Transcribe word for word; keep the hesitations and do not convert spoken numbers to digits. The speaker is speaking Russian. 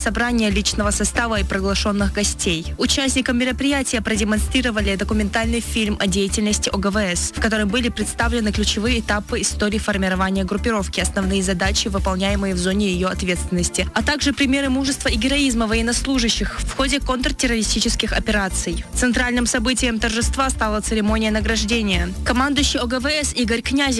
собрание личного состава и приглашенных гостей. Участникам мероприятия продемонстрировали документальный фильм о деятельности О Г В С, в котором были представлены ключевые этапы истории формирования группировки, основные задачи, выполняемые в зоне ее ответственности, а также примеры мужества и героизма военнослужащих в ходе контртеррористических операций. Центральным событием торжества стала церемония награждения. Командующий О Г В С Игорь Князев